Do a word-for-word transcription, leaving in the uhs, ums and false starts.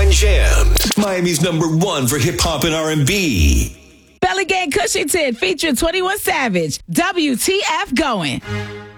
ninety-nine Jams, Miami's number one for hip hop and R and B. Belly Gang Cushington featuring twenty-one Savage. W T F going.